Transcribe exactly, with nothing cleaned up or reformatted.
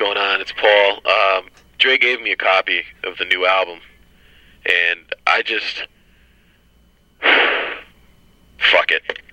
going on? It's Paul. Um, Dre gave me a copy of the new album, and I just... fuck it.